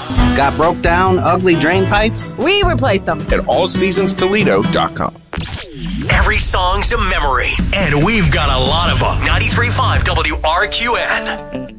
Got broke down, ugly drain pipes? We replace them. At allseasonstoledo.com. Every song's a memory, and we've got a lot of them. 93.5 WRQN.